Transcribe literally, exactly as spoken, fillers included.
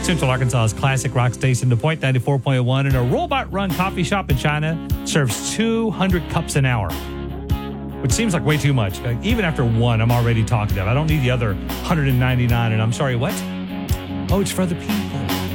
Central Arkansas's classic rock station, The Point ninety-four point one, and a robot-run coffee shop in China serves two hundred cups an hour, which seems like way too much. Like, even after one, I'm already talkative. I don't need the other one hundred ninety-nine, and I'm sorry, what? Oh, it's for other people.